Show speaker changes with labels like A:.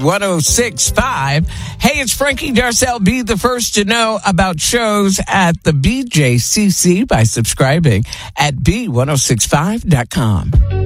A: B1065. Hey, it's Frankie Darcell. Be the first to know about shows at the BJCC by subscribing at B1065.com.